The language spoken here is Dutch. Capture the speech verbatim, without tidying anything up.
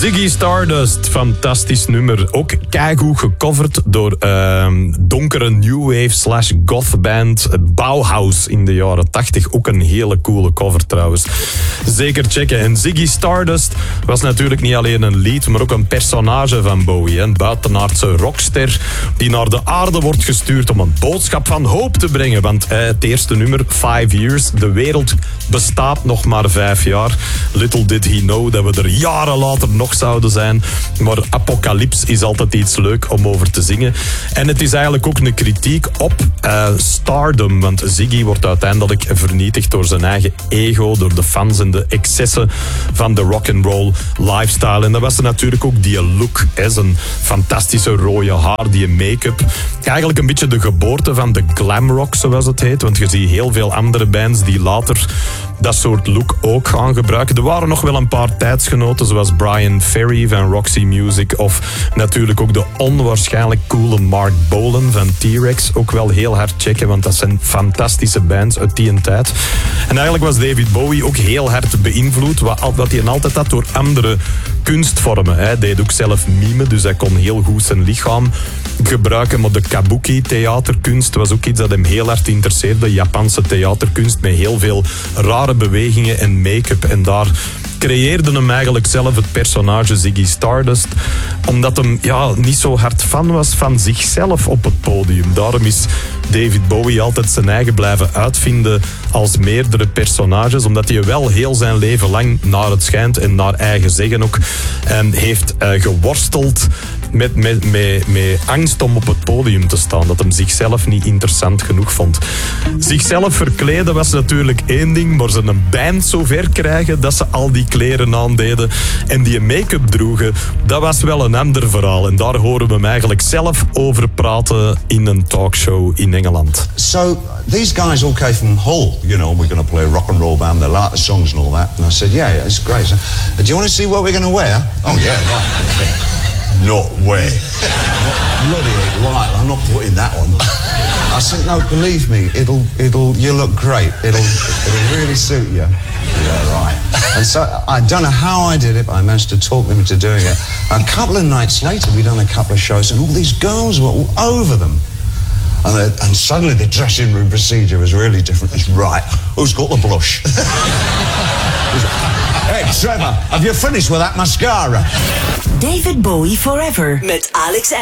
Ziggy Stardust, fantastisch nummer. Ook keigoed gecoverd door uh, donkere new wave slash goth band Bauhaus in de jaren tachtig. Ook een hele coole cover trouwens. Zeker checken. En Ziggy Stardust was natuurlijk niet alleen een lied, maar ook een personage van Bowie. Een buitenaardse rockster die naar de aarde wordt gestuurd om een boodschap van hoop te brengen. Want uh, het eerste nummer, Five Years, de wereld bestaat nog maar vijf jaar. Little did he know dat we er jaren later nog zouden zijn. Maar apocalyps is altijd iets leuk om over te zingen. En het is eigenlijk ook een kritiek op uh, stardom. Want Ziggy wordt uiteindelijk vernietigd door zijn eigen ego, door de fans en de excessen van de rock'n'roll lifestyle. En dat was er natuurlijk ook die look. Hè, zijn fantastische rode haar, die make-up. Eigenlijk een beetje de geboorte van de glam rock, zoals het heet. Want je ziet heel veel andere bands die later dat soort look ook gaan gebruiken. Er waren nog wel een paar tijdsgenoten, zoals Brian Ferry van Roxy Music of natuurlijk ook de onwaarschijnlijk coole Mark Bolan van T-Rex. Ook wel heel hard checken, want dat zijn fantastische bands uit die tijd. En eigenlijk was David Bowie ook heel hard beïnvloed, wat hij altijd had door andere kunstvormen. Hij deed ook zelf mime, dus hij kon heel goed zijn lichaam gebruiken. Maar de kabuki theaterkunst was ook iets dat hem heel hard interesseerde. Japanse theaterkunst met heel veel rare bewegingen en make-up. En daar creëerde hem eigenlijk zelf het personage Ziggy Stardust, omdat hem ja, niet zo hard fan was van zichzelf op het podium. Daarom is David Bowie altijd zijn eigen blijven uitvinden als meerdere personages, omdat hij wel heel zijn leven lang, naar het schijnt en naar eigen zeggen ook, en heeft uh, geworsteld met, met, met, met angst om op het podium te staan. Dat hem zichzelf niet interessant genoeg vond. Zichzelf verkleden was natuurlijk één ding, maar ze een band zo ver krijgen dat ze al die kleren aandeden en die make-up droegen, dat was wel een ander verhaal. En daar horen we hem eigenlijk zelf over praten in een talkshow in Engeland. So, these guys all came from Hull, you know, we're going to play a rock and roll band, they like the songs and all that. And I said, yeah, yeah, it's great. So, do you want to see what we're going to wear? Oh, yeah, right. Not wear. Bloody right, I'm not putting that on. I said, no, believe me, it'll, it'll, you look great. It'll, it'll really suit you. Yeah, right. And so I don't know how I did it, but I managed to talk them into doing it. A couple of nights later, we'd done a couple of shows, and all these girls were all over them. And, the, and suddenly the dressing room procedure was really different. It's right. Who's got the blush? Hey, Trevor, have you finished with that mascara? David Bowie Forever met Alex